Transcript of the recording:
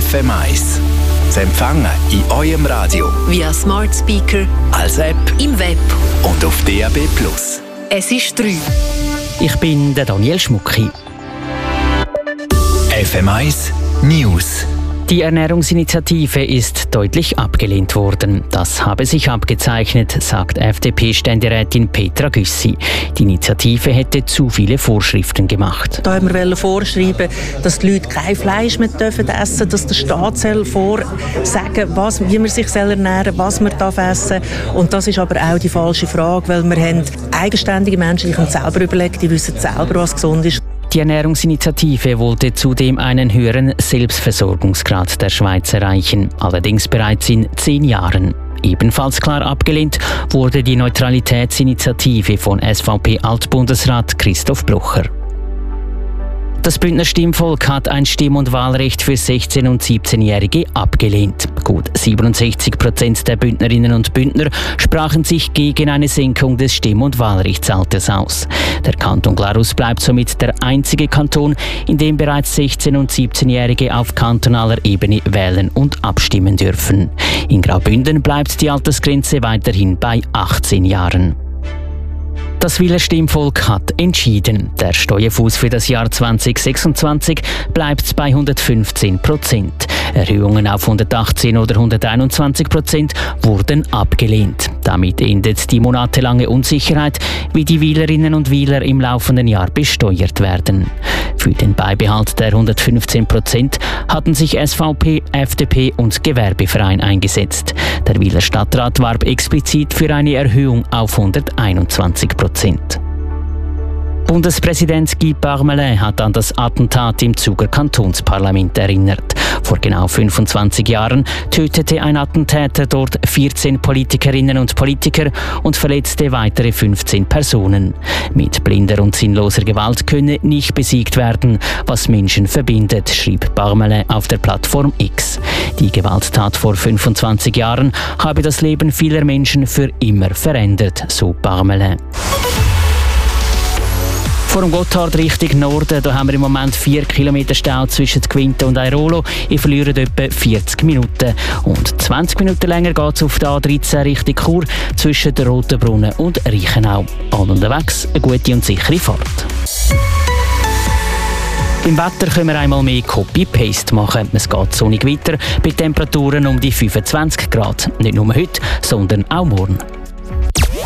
FM1. Zu empfangen in eurem Radio, via Smart Speaker, als App, im Web und auf DAB+. Es ist 3. Ich bin der Daniel Schmucki. FM1 News. Die Ernährungsinitiative ist deutlich abgelehnt worden. Das habe sich abgezeichnet, sagt FDP-Ständerätin Petra Güssi. Die Initiative hätte zu viele Vorschriften gemacht. Da haben wir vorschreiben, dass die Leute kein Fleisch mehr essen dürfen, dass der Staat vorsagen soll, wie man sich ernähren soll, was man essen darf. Und das ist aber auch die falsche Frage, weil wir haben eigenständige Menschen, die können selber überlegen, die wissen selber, was gesund ist. Die Ernährungsinitiative wollte zudem einen höheren Selbstversorgungsgrad der Schweiz erreichen, allerdings bereits in 10 Jahren. Ebenfalls klar abgelehnt wurde die Neutralitätsinitiative von SVP-Altbundesrat Christoph Blocher. Das Bündner Stimmvolk hat ein Stimm- und Wahlrecht für 16- und 17-Jährige abgelehnt. Gut 67% der Bündnerinnen und Bündner sprachen sich gegen eine Senkung des Stimm- und Wahlrechtsalters aus. Der Kanton Glarus bleibt somit der einzige Kanton, in dem bereits 16- und 17-Jährige auf kantonaler Ebene wählen und abstimmen dürfen. In Graubünden bleibt die Altersgrenze weiterhin bei 18 Jahren. Das Wyler Stimmvolk hat entschieden. Der Steuerfuss für das Jahr 2026 bleibt bei 115%. Erhöhungen auf 118 oder 121% wurden abgelehnt. Damit endet die monatelange Unsicherheit, wie die Wylerinnen und Wyler im laufenden Jahr besteuert werden. Für den Beibehalt der 115% hatten sich SVP, FDP und Gewerbeverein eingesetzt. Der Wyler Stadtrat warb explizit für eine Erhöhung auf 121%. Bundespräsident Guy Parmelin hat an das Attentat im Zuger Kantonsparlament erinnert. Vor genau 25 Jahren tötete ein Attentäter dort 14 Politikerinnen und Politiker und verletzte weitere 15 Personen. Mit blinder und sinnloser Gewalt könne nicht besiegt werden, was Menschen verbindet, schrieb Parmelin auf der Plattform X. Die Gewalttat vor 25 Jahren habe das Leben vieler Menschen für immer verändert, so Parmelin. Vor dem Gotthard Richtung Norden, da haben wir im Moment 4 Kilometer Stau zwischen Gwinten und Airolo. Ich verliere etwa 40 Minuten. Und 20 Minuten länger geht es auf der A13 Richtung Chur zwischen der Rotenbrunnen und Reichenau. An unterwegs eine gute und sichere Fahrt. Beim Wetter können wir einmal mehr Copy-Paste machen. Es geht sonnig weiter bei Temperaturen um die 25 Grad. Nicht nur heute, sondern auch morgen.